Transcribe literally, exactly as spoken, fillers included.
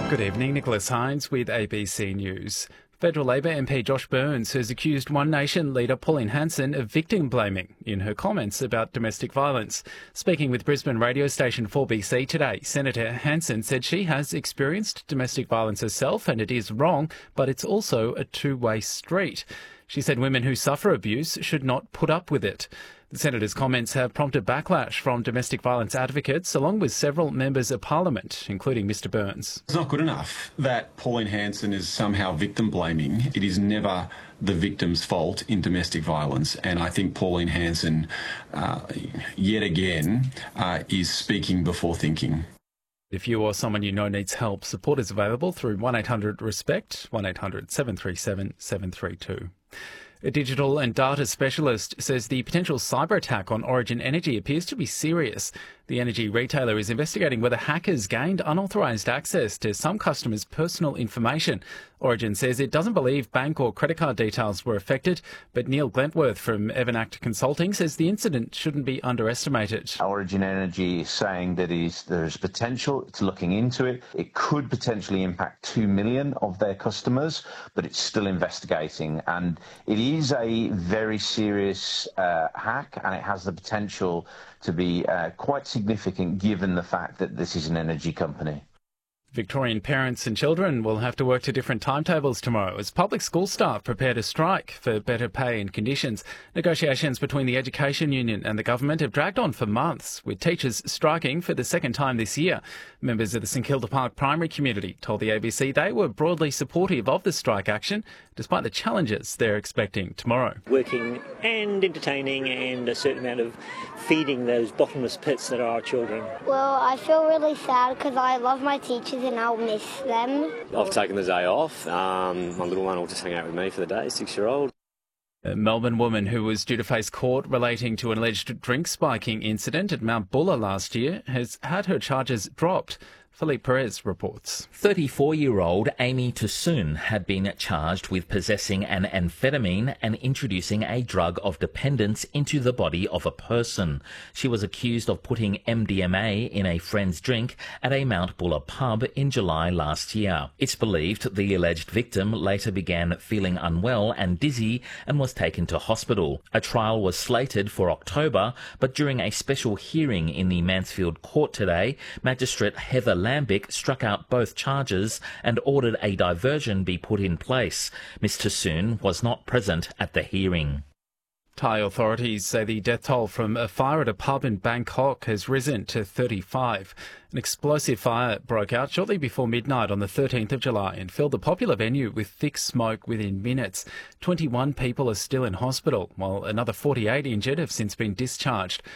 Good evening, Nicholas Hines with A B C News. Federal Labor M P Josh Burns has accused One Nation leader Pauline Hanson of victim blaming in her comments about domestic violence. Speaking with Brisbane radio station four B C today, Senator Hanson said she has experienced domestic violence herself and it is wrong, but it's also a two-way street. She said women who suffer abuse should not put up with it. The Senator's comments have prompted backlash from domestic violence advocates, along with several members of Parliament, including Mr Burns. It's not good enough that Pauline Hanson is somehow victim blaming. It is never the victim's fault in domestic violence, and I think Pauline Hanson, uh, yet again, uh, is speaking before thinking. If you or someone you know needs help, support is available through one eight hundred RESPECT, one eight hundred seven three seven seven three two. A digital and data specialist says the potential cyber attack on Origin Energy appears to be serious. The energy retailer is investigating whether hackers gained unauthorised access to some customers' personal information. Origin says it doesn't believe bank or credit card details were affected, but Neil Glentworth from Evanact Consulting says the incident shouldn't be underestimated. Origin Energy is saying that is, there's potential, it's looking into it. It could potentially impact two million of their customers, but it's still investigating. And it is a very serious uh, hack, and it has the potential to be uh, quite significant given the fact that this is an energy company. Victorian parents and children will have to work to different timetables tomorrow as public school staff prepare to strike for better pay and conditions. Negotiations between the Education Union and the government have dragged on for months, with teachers striking for the second time this year. Members of the St Kilda Park primary community told the A B C they were broadly supportive of the strike action, despite the challenges they're expecting tomorrow. Working and entertaining and a certain amount of feeding those bottomless pits that are our children. Well, I feel really sad because I love my teachers and I'll miss them. I've taken the day off. Um, my little one will just hang out with me for the day, six-year-old. A Melbourne woman who was due to face court relating to an alleged drink spiking incident at Mount Buller last year has had her charges dropped. Philippe Perez reports. thirty-four-year-old Amy Toussoun had been charged with possessing an amphetamine and introducing a drug of dependence into the body of a person. She was accused of putting M D M A in a friend's drink at a Mount Buller pub in July last year. It's believed the alleged victim later began feeling unwell and dizzy and was taken to hospital. A trial was slated for October, but during a special hearing in the Mansfield court today, Magistrate Heather Lambic struck out both charges and ordered a diversion be put in place. Miz Toussoun was not present at the hearing. Thai authorities say the death toll from a fire at a pub in Bangkok has risen to thirty-five. An explosive fire broke out shortly before midnight on the thirteenth of July and filled the popular venue with thick smoke within minutes. twenty-one people are still in hospital, while another forty-eight injured have since been discharged.